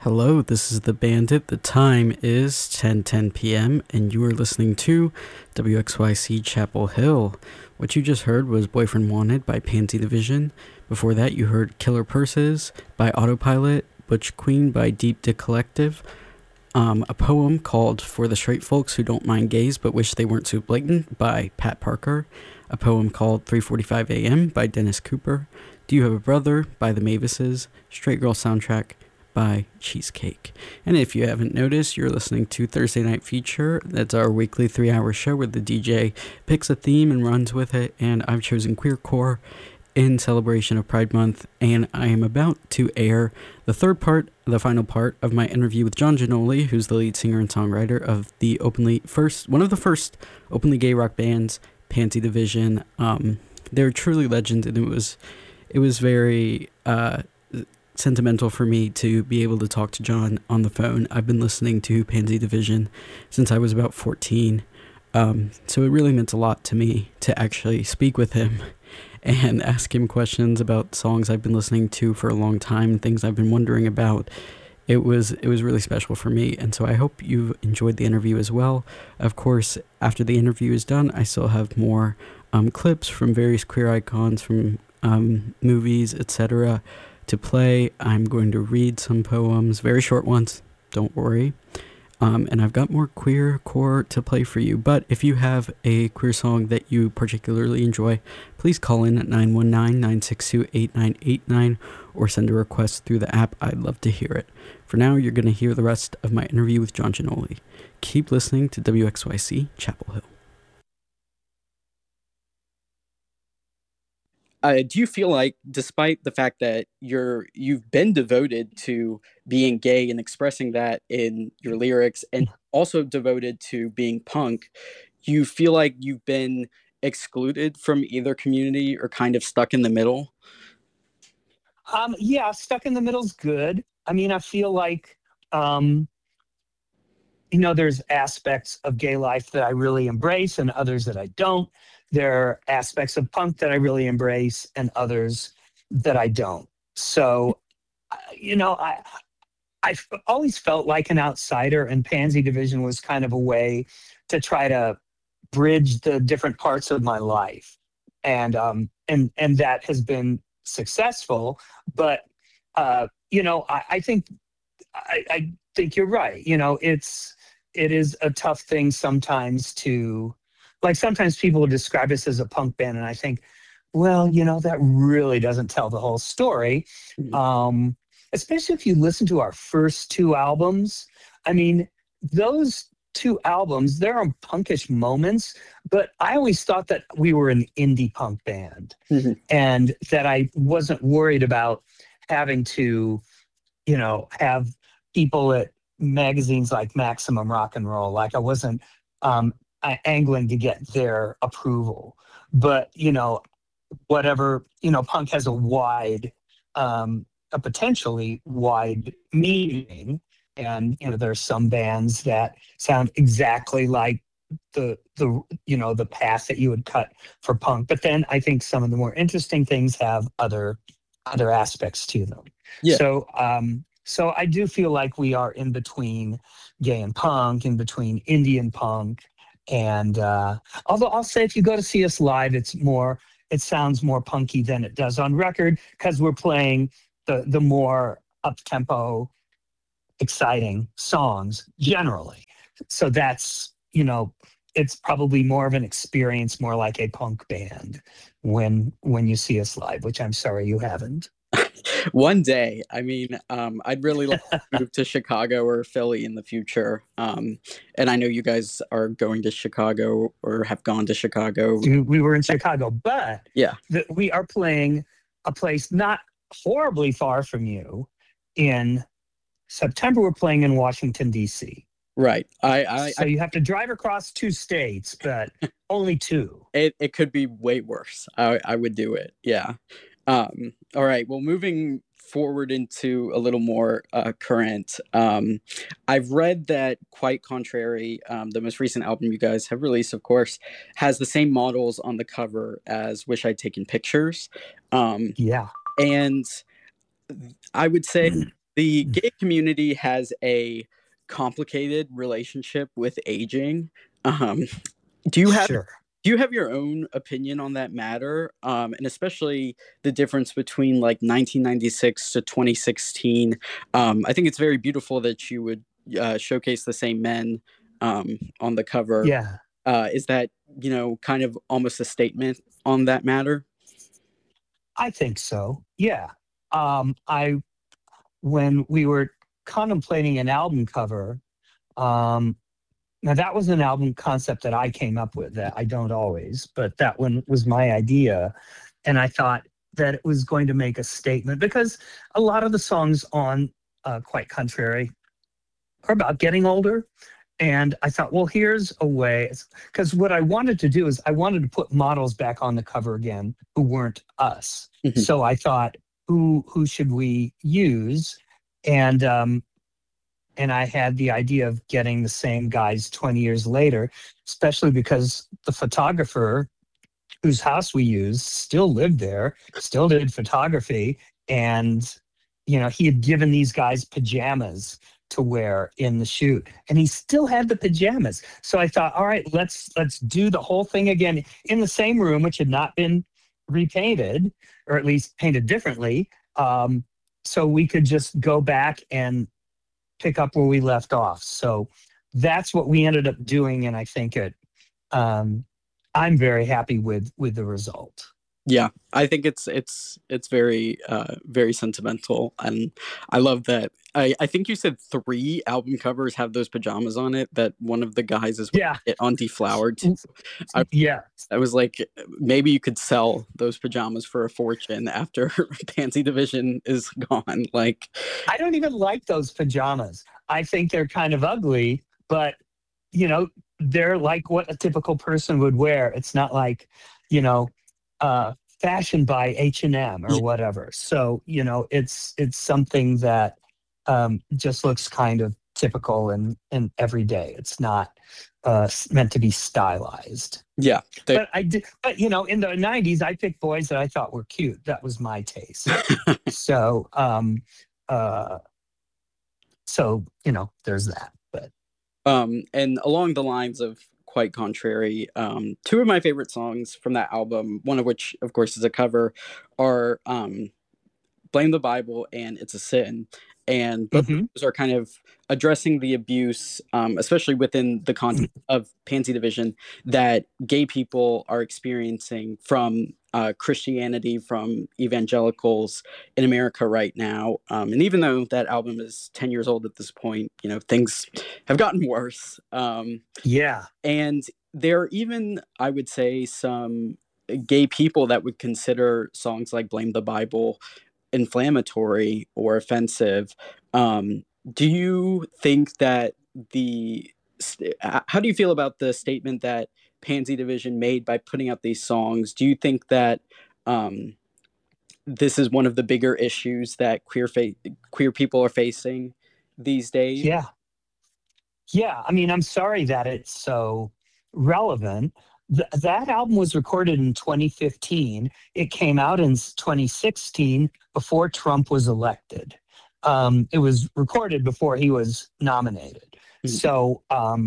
Hello, this is The Bandit. The time is 10:10 p.m. and you are listening to WXYC Chapel Hill. What you just heard was Boyfriend Wanted by Pansy Division. Before that, you heard Killer Purses by Autopilot, Butch Queen by Deep Dick Collective, a poem called For the Straight Folks Who Don't Mind Gays But Wish They Weren't So Blatant by Pat Parker, a poem called 3:45 a.m. by Dennis Cooper, Do You Have a Brother by the Mavises, Straight Girl Soundtrack by Cheesecake. And if you haven't noticed, you're listening to Thursday Night Feature. That's our weekly 3-hour show where the DJ picks a theme and runs with it, and I've chosen queercore in celebration of Pride Month, and I am about to air the final part of my interview with John Giannoli, who's the lead singer and songwriter of one of the first openly gay rock bands, Pansy Division. They're truly legends, and it was very sentimental for me to be able to talk to John on the phone. I've been listening to Pansy Division since I was about 14, so it really meant a lot to me to actually speak with him and ask him questions about songs I've been listening to for a long time, things I've been wondering about. It was really special for me, and so I hope you've enjoyed the interview as well. Of course, after the interview is done, I still have more clips from various queer icons from movies, etc., to play. I'm going to read some poems, very short ones, don't worry. And I've got more queer core to play for you. But if you have a queer song that you particularly enjoy, please call in at 919-962-8989 or send a request through the app. I'd love to hear it. For now, you're going to hear the rest of my interview with John Giannoli. Keep listening to WXYC Chapel Hill. Do you feel like, despite the fact that you've been devoted to being gay and expressing that in your lyrics, and also devoted to being punk, you feel like you've been excluded from either community or kind of stuck in the middle? Yeah, stuck in the middle's good. I mean, I feel like, there's aspects of gay life that I really embrace and others that I don't. There are aspects of punk that I really embrace and others that I don't. So, I've always felt like an outsider, and Pansy Division was kind of a way to try to bridge the different parts of my life. And that has been successful. But, I think you're right. It is a tough thing sometimes to, like, sometimes people describe us as a punk band, and I think, well, that really doesn't tell the whole story. Especially if you listen to our first two albums. I mean, those two albums, there are punkish moments, but I always thought that we were an indie punk band, and that I wasn't worried about having to, have people at magazines like Maximum Rock and Roll. Like, I wasn't angling to get their approval. But, whatever, punk has a potentially wide meaning. And, there's some bands that sound exactly like the path that you would cut for punk. But then I think some of the more interesting things have other aspects to them. Yeah. So I do feel like we are in between gay and punk, in between indie and punk. And although I'll say, if you go to see us live, it sounds more punky than it does on record, because we're playing the more up-tempo, exciting songs generally. So that's, it's probably more of an experience, more like a punk band when you see us live, which I'm sorry you haven't. One day. I mean, I'd really like to move to Chicago or Philly in the future. And I know you guys are going to Chicago or have gone to Chicago. We were in Chicago, but yeah, we are playing a place not horribly far from you. In September, we're playing in Washington, D.C. Right. So you have to drive across 2 states, but only 2. It could be way worse. I would do it. Yeah. All right. Well, moving forward into a little more current, I've read that Quite Contrary, the most recent album you guys have released, of course, has the same models on the cover as Wish I'd Taken Pictures. Yeah. And I would say The gay community has a complicated relationship with aging. Um, do you have Sure. do you have your own opinion on that matter? And especially the difference between like 1996 to 2016. I think it's very beautiful that you would showcase the same men on the cover. Yeah, Is that, kind of almost a statement on that matter? I think so. Yeah. I When we were contemplating an album cover, um, now that was an album concept that I came up with. That I don't always, but that one was my idea, and I thought that it was going to make a statement because a lot of the songs on Quite Contrary are about getting older. And I thought, well, here's a way, because what I wanted to do is I wanted to put models back on the cover again who weren't us. Mhm. So I thought, who should we use? And and I had the idea of getting the same guys 20 years later, especially because the photographer whose house we used still lived there, still did photography, and he had given these guys pajamas to wear in the shoot, and he still had the pajamas. So I thought, all right, let's do the whole thing again in the same room, which had not been repainted, or at least painted differently. So we could just go back and pick up where we left off. So that's what we ended up doing, and I think um, I'm very happy with the result. Yeah, I think it's very very sentimental, and I love that. I think you said three album covers have those pajamas on it. That one of the guys is Yeah, it on Deflowered too. I, yeah. I was like, maybe you could sell those pajamas for a fortune after Pansy Division is gone. Like, I don't even like those pajamas. I think they're kind of ugly, but you know, they're like what a typical person would wear. It's not like, you know, fashioned by H&M or whatever. So, it's something that just looks kind of typical and everyday. It's not meant to be stylized. yeah, But I did, but in the '90s, I picked boys that I thought were cute. That was my taste. So, uh, there's that. But and along the lines of Quite Contrary, two of my favorite songs from that album, one of which, of course, is a cover, are Blame the Bible and It's a Sin. And both of those are kind of addressing the abuse, especially within the context of Pansy Division, that gay people are experiencing from Christianity, from evangelicals in America right now. And even though that album is 10 years old at this point, things have gotten worse. yeah, And there are even, I would say, some gay people that would consider songs like Blame the Bible inflammatory or offensive. Do you think that how do you feel about the statement that Pansy Division made by putting out these songs? Do you think that this is one of the bigger issues that queer people are facing these days? yeah, yeah. I mean, I'm sorry that it's so relevant. That album was recorded in 2015. It came out in 2016 before Trump was elected. It was recorded before he was nominated. So,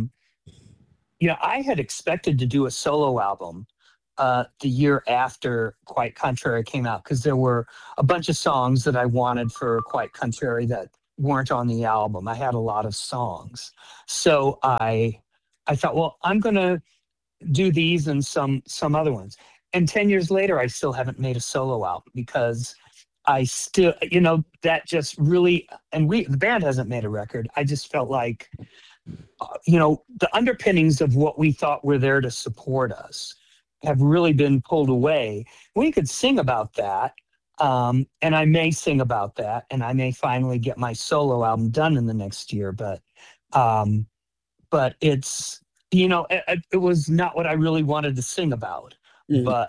I had expected to do a solo album the year after Quite Contrary came out, because there were a bunch of songs that I wanted for Quite Contrary that weren't on the album. I had a lot of songs. So I thought, well, I'm going to do these and some other ones. And 10 years later, I still haven't made a solo album because I still, that just really, and the band hasn't made a record. I just felt like, the underpinnings of what we thought were there to support us have really been pulled away. We could sing about that. And I may sing about that, and I may finally get my solo album done in the next year. But it's, it was not what I really wanted to sing about. But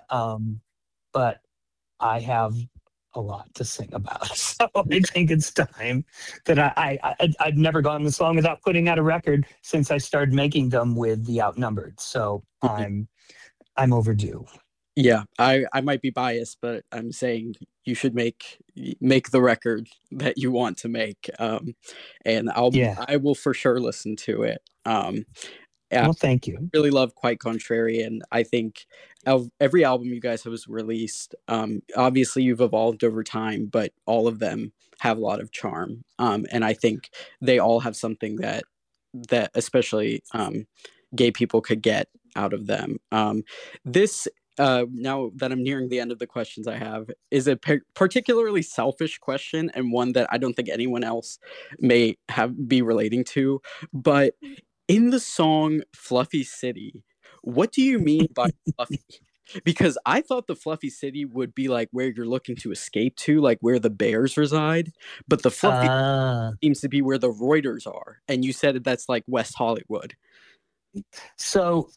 I have a lot to sing about. So I think it's time that I've never gone this long without putting out a record since I started making them with The Outnumbered. So I'm overdue. Yeah, I might be biased, but I'm saying you should make the record that you want to make, and Yeah. I will for sure listen to it. Yeah, Well, thank you. really love Quite Contrary, and I think of every album you guys have released, obviously you've evolved over time, but all of them have a lot of charm, and I think they all have something that especially gay people could get out of them. This now that I'm nearing the end of the questions I have, is a particularly selfish question and one that I don't think anyone else may have be relating to. But in the song "Fluffy City," what do you mean by fluffy? Because I thought the fluffy city would be like where you're looking to escape to, like where the bears reside. But the fluffy Uh, seems to be where the Reuters are, and you said that's like West Hollywood. so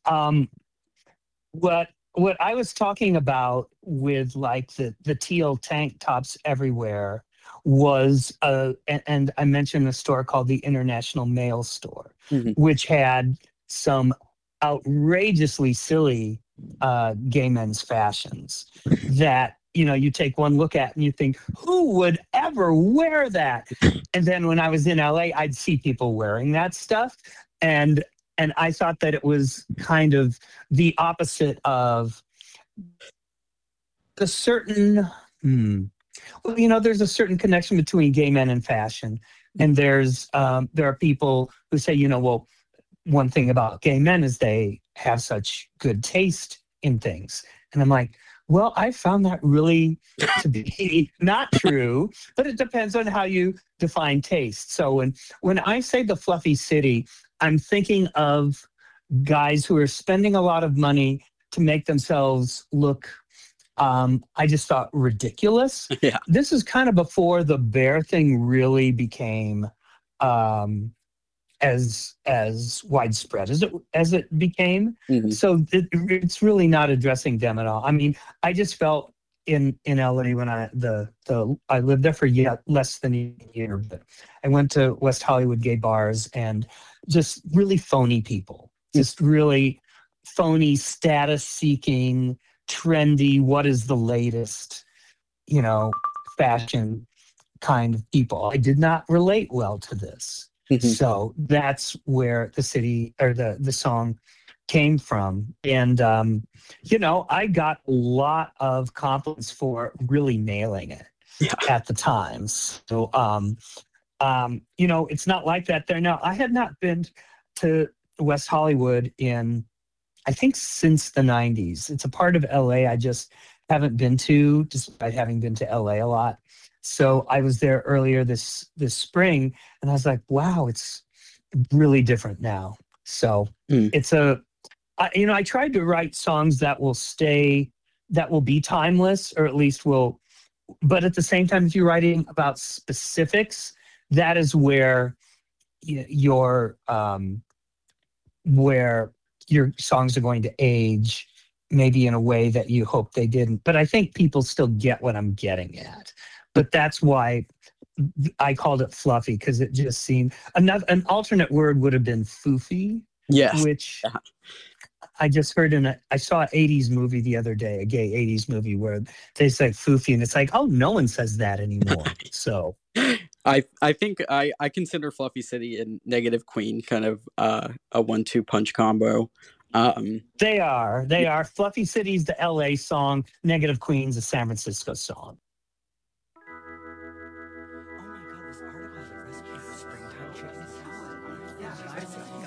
what I was talking about with like the teal tank tops everywhere was and I mentioned a store called the International Mail Store, Mhm. which had some outrageously silly gay men's fashions that you take one look at and you think, who would ever wear that? And then when I was in LA, I'd see people wearing that stuff, and I thought that it was kind of the opposite of a certain. Well, there's a certain connection between gay men and fashion, and there are people who say, well, one thing about gay men is they have such good taste in things, and I'm like, well, I found that really to be not true, but it depends on how you define taste. So when I say the fluffy city, I'm thinking of guys who are spending a lot of money to make themselves look, I just thought, ridiculous. Yeah. This is kind of before the bear thing really became as widespread as it became. Mhm. So it's really not addressing them at all. I mean, I just felt in LA when I lived there for less than a year, but I went to West Hollywood gay bars and just really phony people, just really phony, status seeking, trendy, what is the latest, fashion kind of people. I did not relate well to this. Mhm. So that's where the city or the song came from. And, I got a lot of compliments for really nailing it Yeah. at the time. So, it's not like that there now. I had not been to West Hollywood in, I think, since the 90s. It's a part of LA I just haven't been to, despite having been to LA a lot. So I was there earlier this spring, and I was like, wow, it's really different now. So it's I tried to write songs that will stay, that will be timeless, or at least will, but at the same time, if you're writing about specifics, that is where where your songs are going to age, maybe in a way that you hope they didn't. But I think people still get what I'm getting at. But that's why I called it fluffy, because it just seemed, an alternate word would have been foofy. Yes. Which I just heard I saw an 80s movie the other day, a gay 80s movie where they say foofy, and it's like, oh, no one says that anymore. So I think I consider Fluffy City and Negative Queen kind of a 1-2 punch combo. They are. Fluffy City's the LA song, Negative Queen's a San Francisco song. Oh my god, this article is a recipe for springtime chicken salad. Yeah,